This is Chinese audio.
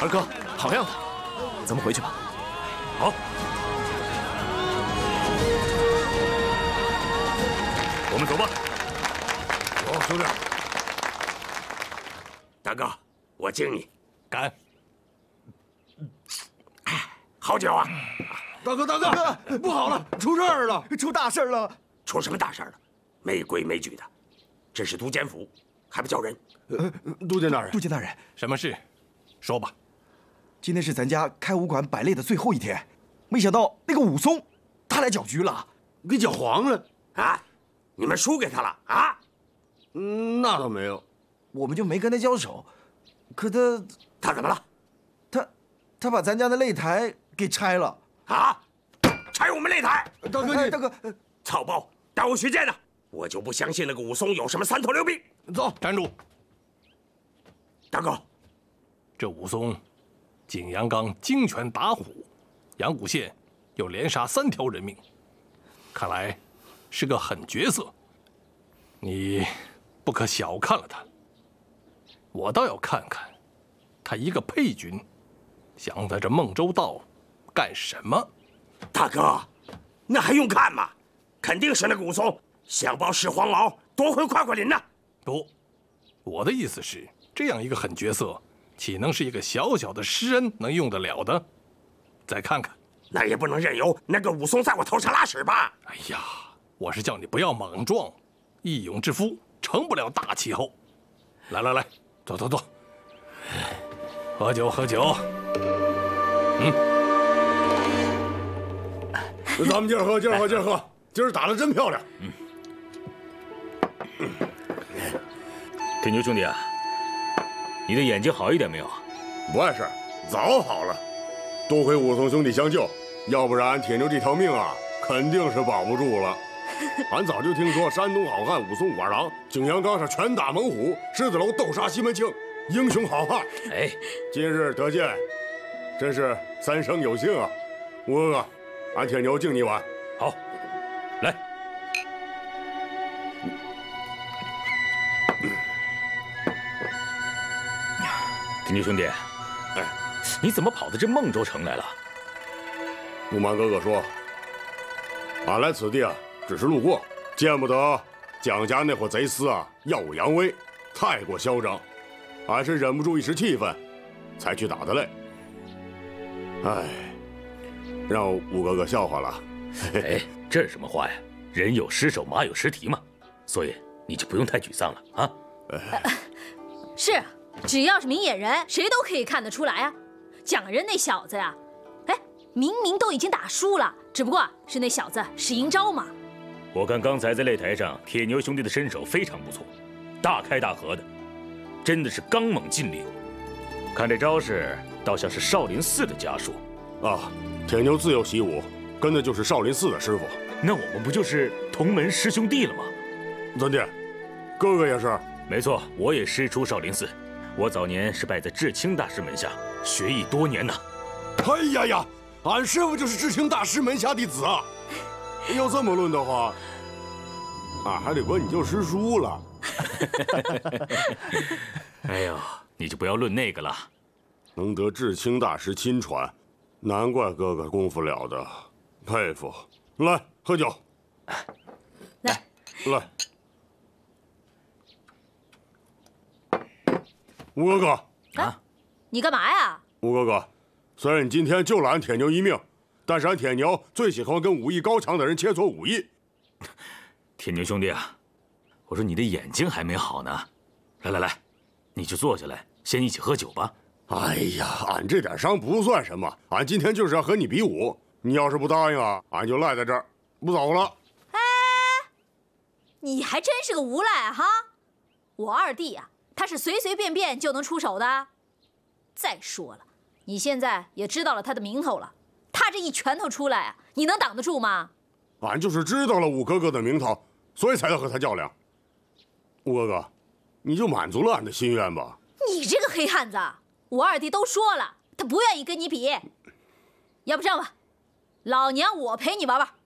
二哥，好样的！咱们回去吧。 好。我们走吧。 走，兄弟。 大哥，我敬你。 干！ 好酒啊！ 大哥，不好了，出事儿了， 出大事了！ 出什么大事了？没规没矩的，这是都监府，还不叫人？ 都监大人， 都监大人， 什么事？说吧。 今天是咱家开武馆摆擂的最后一天，没想到那个武松，他来搅局了， 给搅黄了啊！你们输给他了啊？ 那倒没有， 我们就没跟他交手。可他怎么了？ 他把咱家的擂台给拆了啊！拆我们擂台！ 大哥， 大哥， 草包，带我去见他！我就不相信那个武松有什么三头六臂。 走， 站住！ 大哥， 这武松，景阳冈精拳打虎，阳谷县又连杀3条人命，看来是个狠角色。你不可小看了他。我倒要看看，他一个配军，想在这孟州道干什么？ 大哥，那还用看吗？肯定是那个武松想报始皇敖夺回快快林呐！ 不，我的意思是，这样一个狠角色，岂能是一个小小的施恩能用得了的？再看看， 那也不能任由那个武松在我头上拉屎吧？ 哎呀，我是叫你不要莽撞，义勇之夫成不了大气候。来，走，喝酒。 咱们接着喝，今儿打得真漂亮。 铁牛兄弟啊，你的眼睛好一点没有？ 不碍事，早好了。多亏武松兄弟相救，要不然俺铁牛这条命啊，肯定是保不住了。俺早就听说山东好汉武松武二郎，景阳冈是拳打猛虎，狮子楼斗杀西门庆，英雄好汉。 哎， 今日得见，真是三生有幸啊！吴哥哥，俺铁牛敬你一碗。 好，来。铁牛兄弟，你怎么跑到这孟州城来了？ 不瞒哥哥说，俺来此地啊，只是路过，见不得蒋家那伙贼厮啊耀武扬威，太过嚣张，俺是忍不住一时气愤，才去打的擂。哎，让吴哥哥笑话了。 哎，这是什么话呀？人有失手，马有失蹄嘛。所以你就不用太沮丧了啊。 是，只要是明眼人，谁都可以看得出来啊。蒋人那小子呀，明明都已经打输了，只不过是那小子使阴招嘛。 我看刚才在擂台上，铁牛兄弟的身手非常不错，大开大合的，真的是刚猛尽力。看这招式，倒像是少林寺的家术啊。铁牛自幼习武，跟的就是少林寺的师傅。 那我们不就是同门师兄弟了吗？ 怎地，哥哥也是？ 没错，我也师出少林寺。我早年是拜在智清大师门下，学艺多年呐。 哎呀，俺师傅就是智清大师门下弟子啊。要这么论的话，俺还得管你叫师叔了。 哎呦，你就不要论那个了。 能得智清大师亲传，难怪哥哥功夫了得，佩服。来，喝酒。 来。 吴哥哥啊，你干嘛呀？ 吴哥哥，虽然你今天救了俺铁牛一命，但是俺铁牛最喜欢跟武艺高强的人切磋武艺。 铁牛兄弟啊，我说你的眼睛还没好呢。来，你就坐下来，先一起喝酒吧。 哎呀，俺这点伤不算什么，俺今天就是要和你比武。你要是不答应啊，俺就赖在这儿不走了。 哎，你还真是个无赖哈！我二弟呀，他是随随便便就能出手的。再说了，你现在也知道了他的名头了，他这一拳头出来啊，你能挡得住吗？ 俺就是知道了武哥哥的名头，所以才要和他较量。武哥哥，你就满足了俺的心愿吧。 你这个黑汉子，我二弟都说了，他不愿意跟你比。要不这样吧，老娘我陪你玩玩。